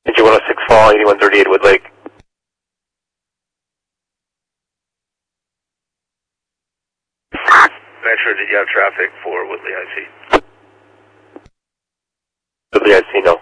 NJ 106 Fall, 8138 Woodlake. Metro, did you have traffic for Woodley IC? Woodley IC, no.